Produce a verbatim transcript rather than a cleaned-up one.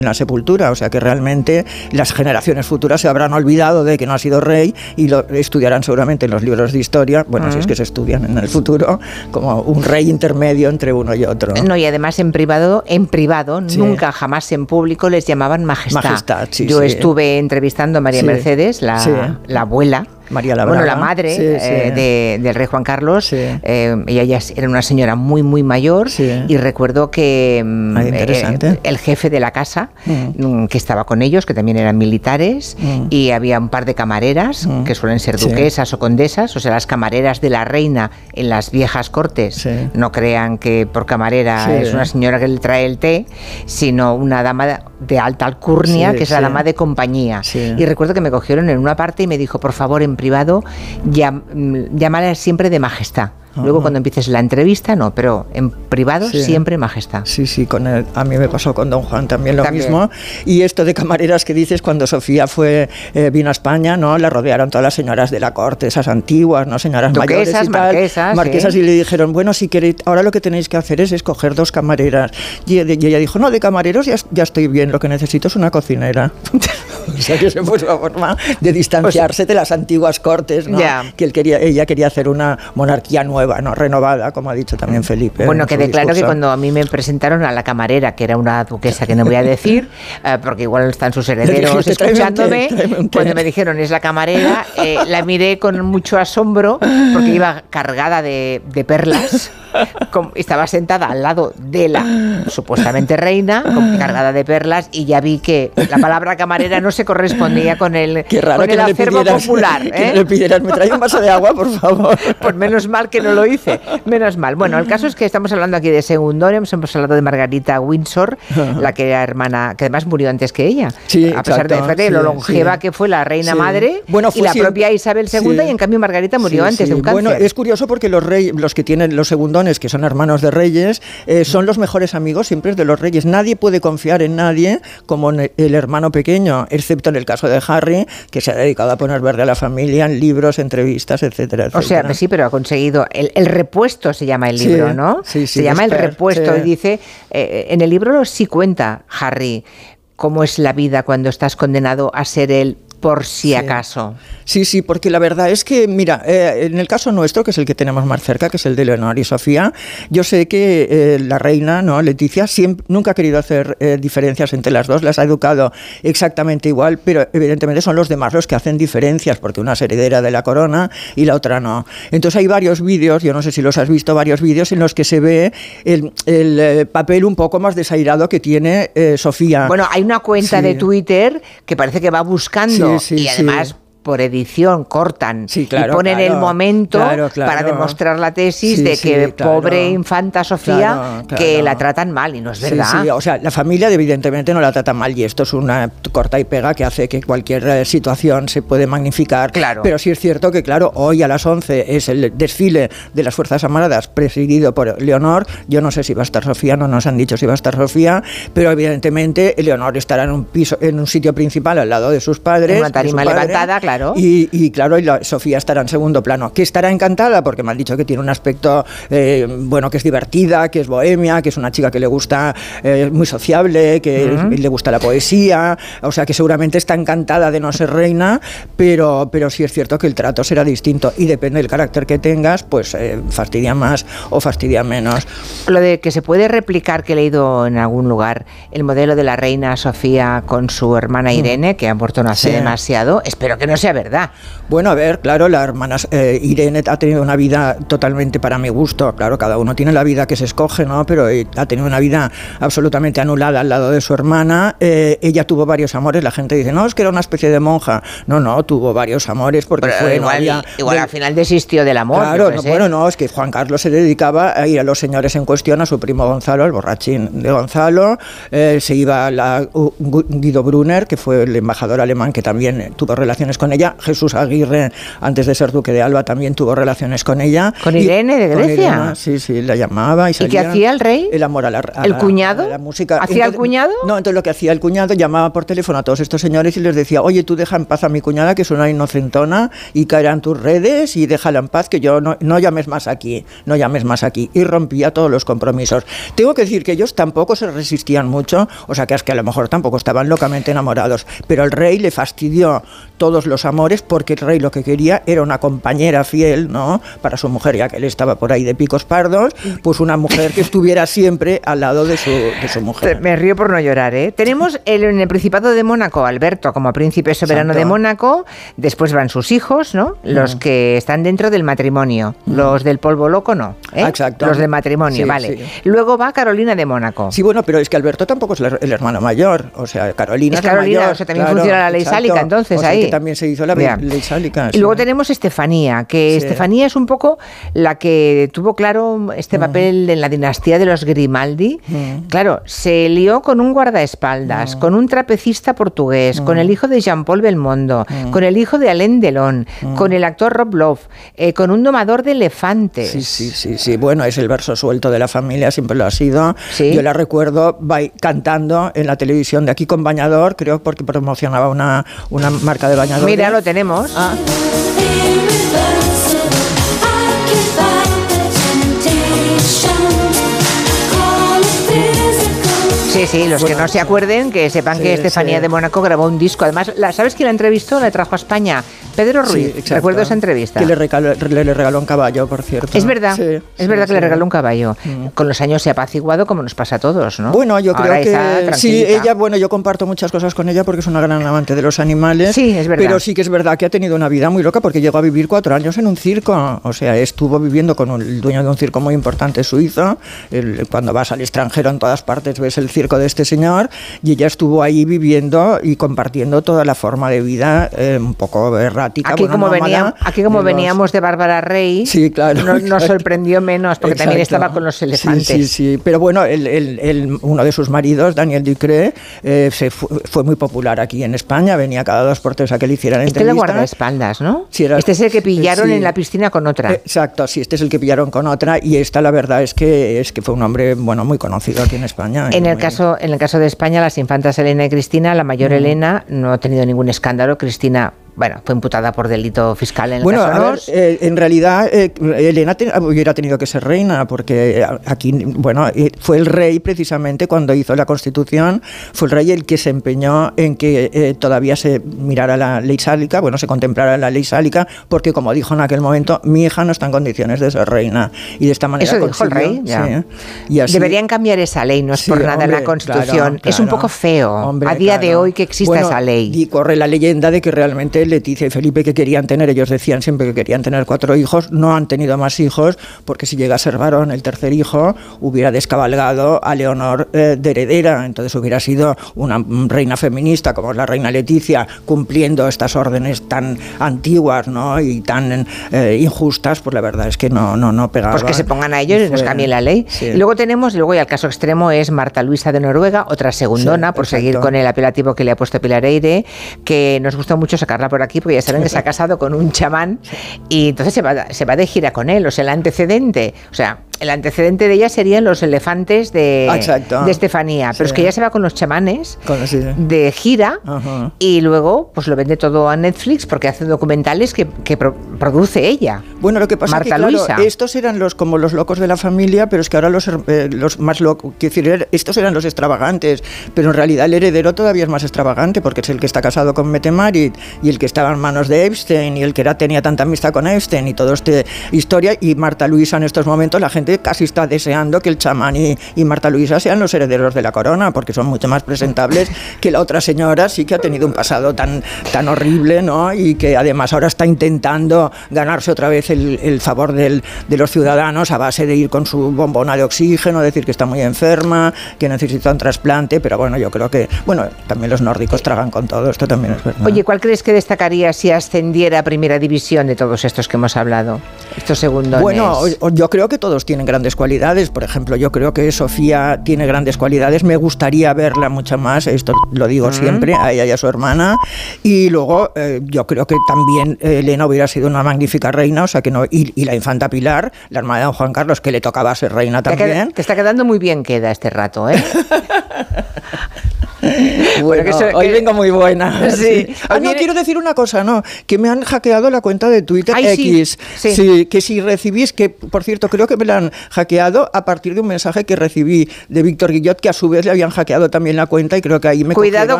la sepultura, o sea que realmente las generaciones futuras se habrán olvidado de que no ha sido rey y lo estudiarán seguramente en los libros de historia, bueno, uh-huh. si es que se estudian en el futuro, como un rey intermedio entre uno y otro. No, y además en privado, en privado, sí. nunca jamás en público les llamaban majestad. Majestad, sí, Yo sí. estuve entrevistando a María sí. Mercedes, la, sí. la abuela, María la bueno, la madre sí, sí. Eh, de, del rey Juan Carlos, sí. eh, ella ya era una señora muy, muy mayor, sí. y recuerdo que eh, el jefe de la casa, mm. que estaba con ellos, que también eran militares, mm. y había un par de camareras, mm. que suelen ser duquesas sí. o condesas, o sea, las camareras de la reina en las viejas cortes, sí. no crean que por camarera sí. es una señora que le trae el té, sino una dama de alta alcurnia, sí, que es sí. la dama de compañía. Sí. Y recuerdo que me cogieron en una parte y me dijo, por favor, en privado, llam, llámala siempre de majestad. Luego uh-huh. cuando empieces la entrevista, no, pero en privado sí. siempre majestad. Sí, sí, con el, a mí me pasó con don Juan también lo también. mismo. Y esto de camareras que dices, cuando Sofía fue eh, vino a España, ¿no? La rodearon todas las señoras de la corte, esas antiguas, ¿no? Señoras Duquesas, mayores y tal. Marquesas, marquesas sí. y le dijeron, bueno, si queréis, ahora lo que tenéis que hacer es escoger dos camareras. Y, y ella dijo, no, de camareros ya, ya estoy bien, lo que necesito es una cocinera. O sea, que esa fue una forma de distanciarse pues, de las antiguas cortes, ¿no? Yeah. Que él quería, ella quería hacer una monarquía nueva, ¿no? Renovada, como ha dicho también Felipe. Bueno, quede claro que cuando a mí me presentaron a la camarera, que era una duquesa que no voy a decir, eh, porque igual están sus herederos escuchándome, cuando me dijeron es la camarera, eh, la miré con mucho asombro porque iba cargada de, de perlas, con, estaba sentada al lado de la supuestamente reina, con, cargada de perlas, y ya vi que la palabra camarera no se correspondía con el, Qué raro con que el no acervo pidieras, popular. ¿eh? Que no le pidieras, me trae un vaso de agua, por favor. Pues menos mal que no lo hice. Menos mal. Bueno, el caso es que estamos hablando aquí de Segundorium, hemos hablado de Margarita Windsor, uh-huh. la que era hermana, que además murió antes que ella. Sí, a pesar exacto, de, de sí, lo longeva sí. que fue la reina sí. madre, bueno, y la sí, propia Isabel segunda, sí. y en cambio Margarita murió sí, antes sí. de un cáncer. Bueno, es curioso porque los reyes, los que tienen los segundones, que son hermanos de reyes, eh, son los mejores amigos siempre de los reyes. Nadie puede confiar en nadie como en el hermano pequeño, excepto en el caso de Harry, que se ha dedicado a poner verde a la familia en libros, entrevistas, etcétera, etcétera. O sea, pues sí, pero ha conseguido el, el repuesto, se llama el libro, sí, ¿no? Sí, sí, se llama expert, El repuesto, sí. y dice, eh, en el libro sí cuenta Harry cómo es la vida cuando estás condenado a ser el por si sí. acaso. Sí, sí, porque la verdad es que, mira, eh, en el caso nuestro, que es el que tenemos más cerca, que es el de Leonor y Sofía, yo sé que eh, la reina, ¿no? Leticia, siempre, nunca ha querido hacer eh, diferencias entre las dos, las ha educado exactamente igual, pero evidentemente son los demás los que hacen diferencias, porque una es heredera de la corona y la otra no. Entonces hay varios vídeos, yo no sé si los has visto, varios vídeos en los que se ve el, el eh, papel un poco más desairado que tiene eh, Sofía. Bueno, hay una cuenta sí. de Twitter que parece que va buscando, sí, sí, y además... Sí. por edición cortan sí, claro, y ponen claro, el momento claro, claro. para demostrar la tesis sí, de que sí, claro, pobre infanta Sofía claro, claro. que la tratan mal, y no es verdad. Sí, sí, o sea, la familia evidentemente no la trata mal, y esto es una corta y pega que hace que cualquier eh, situación se puede magnificar, claro. pero sí es cierto que claro, hoy a las once es el desfile de las Fuerzas Armadas presidido por Leonor. Yo no sé si va a estar Sofía, no nos han dicho si va a estar Sofía, pero evidentemente Leonor estará en un piso, en un sitio principal al lado de sus padres, en una tarima levantada, claro. Claro. Y, y claro, y la, Sofía estará en segundo plano, que estará encantada porque me han dicho que tiene un aspecto eh, bueno, que es divertida, que es bohemia, que es una chica que le gusta, eh, muy sociable, que uh-huh. le gusta la poesía, o sea que seguramente está encantada de no ser reina, pero, pero sí es cierto que el trato será distinto y depende del carácter que tengas, pues eh, fastidia más o fastidia menos. Lo de que se puede replicar, que he leído en algún lugar, el modelo de la reina Sofía con su hermana Irene, uh-huh. que ha muerto no hace sí. demasiado, espero que no sea verdad. Bueno, a ver, claro, la hermana eh, Irene ha tenido una vida totalmente para mi gusto, claro, cada uno tiene la vida que se escoge, ¿no? Pero eh, ha tenido una vida absolutamente anulada al lado de su hermana. Eh, ella tuvo varios amores, la gente dice, no, es que era una especie de monja. No, no, tuvo varios amores porque pero fue... Igual, novia igual de... al final desistió del amor. Claro, no, bueno, no, es que Juan Carlos se dedicaba a ir a los señores en cuestión, a su primo Gonzalo, el borrachín de Gonzalo, eh, se iba a la, uh, Guido Brunner, que fue el embajador alemán que también tuvo relaciones con con ella. Jesús Aguirre, antes de ser duque de Alba, también tuvo relaciones con ella. ¿Con Irene de Grecia? Irene, sí, sí, la llamaba. ¿Y, ¿Y qué hacía el rey? El amor a la, a ¿El la, cuñado? A la música. ¿Hacía entonces, el cuñado? No, entonces lo que hacía el cuñado, llamaba por teléfono a todos estos señores y les decía, oye, tú deja en paz a mi cuñada, que es una inocentona, y caerá en tus redes, y déjala en paz, que yo no, no llames más aquí, no llames más aquí. Y rompía todos los compromisos. Tengo que decir que ellos tampoco se resistían mucho, o sea, que es que a lo mejor tampoco estaban locamente enamorados, pero el rey le fastidió todos los amores, porque el rey lo que quería era una compañera fiel, ¿no?, para su mujer, ya que él estaba por ahí de picos pardos, pues una mujer que estuviera siempre al lado de su, de su mujer. Me río por no llorar, ¿eh? Tenemos el, en el Principado de Mónaco Alberto como príncipe soberano Santo. de Mónaco, después van sus hijos, ¿no?, los mm. que están dentro del matrimonio, mm. los del polvo loco no, ¿eh? Exacto. Los del matrimonio, sí, vale. Sí. Luego va Carolina de Mónaco. Sí, bueno, pero es que Alberto tampoco es el hermano mayor, o sea, Carolina es, es Carolina, mayor, o sea, también claro, funciona la ley exacto. sálica, entonces, o sea, ahí. que también se hizo la Bien. ley sálica. Y sí. luego tenemos Estefanía, que sí. Estefanía es un poco la que tuvo claro este mm. papel en la dinastía de los Grimaldi. Mm. Claro, se lió con un guardaespaldas, mm. con un trapecista portugués, mm. con el hijo de Jean-Paul Belmondo, mm. con el hijo de Alain Delon, mm. con el actor Rob Lowe, eh, con un domador de elefantes. Sí, sí, sí, sí. Bueno, es el verso suelto de la familia, siempre lo ha sido. ¿Sí? Yo la recuerdo cantando en la televisión de aquí con bañador, creo, porque promocionaba una, una marca de bañador. Mira, lo tenemos. Ah. Sí, sí, los bueno, que no se acuerden, que sepan sí, que Estefanía sí. de Mónaco grabó un disco. Además, la, ¿sabes quién la entrevistó? La trajo a España. Pedro Ruiz, sí, recuerdo esa entrevista. Que le regaló, le, le regaló un caballo, por cierto. Es verdad, sí, es sí, verdad que sí. le regaló un caballo. Mm. Con los años se ha apaciguado, como nos pasa a todos, ¿no? Bueno, yo Ahora creo que sí, ella, bueno, yo comparto muchas cosas con ella porque es una gran amante de los animales. Sí, es verdad. Pero sí que es verdad que ha tenido una vida muy loca porque llegó a vivir cuatro años en un circo. O sea, estuvo viviendo con un, el dueño de un circo muy importante suizo. El, cuando vas al extranjero, en todas partes ves el circo de este señor. Y ella estuvo ahí viviendo y compartiendo toda la forma de vida eh, un poco errática. Aquí, bueno, como, venía, aquí como de veníamos los... de Bárbara Rey, sí, claro, nos, nos claro. sorprendió menos, porque Exacto. también estaba con los elefantes. Sí, sí, sí. Pero bueno, el, el, el, uno de sus maridos, Daniel Ducré, eh, se fue, fue muy popular aquí en España, venía cada dos por tres a que le hicieran este entrevistas. Este le guardaespaldas, ¿no? Sí, era, este es el que pillaron sí. en la piscina con otra. Exacto, sí, este es el que pillaron con otra, y esta la verdad es que, es que fue un hombre, bueno, muy conocido aquí en España. En el, muy... caso, en el caso de España, las infantas Elena y Cristina, la mayor mm. Elena no ha tenido ningún escándalo. Cristina, bueno, fue imputada por delito fiscal en el bueno, caso a ver, eh, en realidad eh, Elena te, hubiera tenido que ser reina, porque aquí, bueno, fue el rey precisamente cuando hizo la Constitución, fue el rey el que se empeñó en que eh, todavía se mirara la ley sálica, bueno, se contemplara la ley sálica, porque como dijo en aquel momento, mi hija no está en condiciones de ser reina, y de esta manera eso dijo el rey, ya. Sí, y así, deberían cambiar esa ley, no es sí, por nada hombre, en la Constitución, claro, claro, es un poco feo hombre, a día claro. de hoy que exista bueno, esa ley. Y corre la leyenda de que realmente Leticia y Felipe, que querían tener, ellos decían siempre que querían tener cuatro hijos, no han tenido más hijos, porque si llega a ser varón el tercer hijo, hubiera descabalgado a Leonor eh, de heredera, entonces hubiera sido una reina feminista como es la reina Leticia, cumpliendo estas órdenes tan antiguas, ¿no? y tan eh, injustas, pues la verdad es que no, no, no pegaba. Pues que se pongan a ellos y, y nos cambien la ley. Sí. Y luego tenemos, y luego ya el caso extremo es Marta Luisa de Noruega, otra segundona, sí, por exacto. seguir con el apelativo que le ha puesto Pilar Eire, que nos gusta mucho sacarla por aquí, porque ya saben que se ha casado con un chamán y entonces se va, se va de gira con él. O sea, el antecedente, o sea, el antecedente de ella serían los elefantes de, de Estefanía, sí. pero es que ella se va con los chamanes con, sí. de gira uh-huh. y luego pues lo vende todo a Netflix porque hace documentales que, que pro, produce ella. Bueno, lo que pasa es que claro, estos eran los como los locos de la familia, pero es que ahora los, eh, los más locos, quiero decir, estos eran los extravagantes, pero en realidad el heredero todavía es más extravagante porque es el que está casado con Mette Marit y el que estaba en manos de Epstein y el que era, tenía tanta amistad con Epstein y todo este historia, y Marta Luisa en estos momentos la gente casi está deseando que el chamán y, y Marta Luisa sean los herederos de la corona porque son mucho más presentables que la otra señora, sí que ha tenido un pasado tan, tan horrible, ¿no? Y que además ahora está intentando ganarse otra vez el, el favor del, de los ciudadanos a base de ir con su bombona de oxígeno, decir que está muy enferma, que necesita un trasplante, pero bueno, yo creo que, bueno, también los nórdicos tragan con todo, esto también es verdad. Oye, ¿cuál crees que destacaría si ascendiera a primera división de todos estos que hemos hablado? Estos segundones. Bueno, yo creo que todos tienen tienen grandes cualidades. Por ejemplo, yo creo que Sofía tiene grandes cualidades. Me gustaría verla mucho más, esto lo digo uh-huh. siempre, a ella y a su hermana. Y luego, eh, yo creo que también eh, Elena hubiera sido una magnífica reina, o sea que no, y, y la infanta Pilar, la hermana de don Juan Carlos, que le tocaba ser reina también. Te, queda, te está quedando muy bien queda este rato, ¿eh? Bueno, que eso, hoy que... vengo muy buena. Sí. Sí. Ah, no, quiero decir una cosa, no, que me han hackeado la cuenta de Twitter. Ay, X. Sí, sí. Sí, que si recibís, que por cierto creo que me la han hackeado a partir de un mensaje que recibí de Víctor Guillot, que a su vez le habían hackeado también la cuenta y creo que ahí me Cuidado cogieron.